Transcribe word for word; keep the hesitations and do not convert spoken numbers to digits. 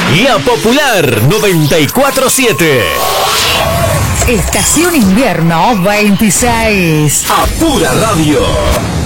La Popular noventa y cuatro siete. Estación Invierno veintiséis. A pura radio.